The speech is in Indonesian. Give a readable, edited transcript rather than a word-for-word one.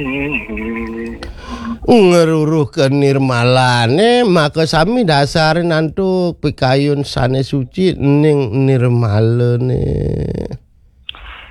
Ngeruruh kenirmalane maka sami dasare nantuk pikayun sanes suci ning nirmalane.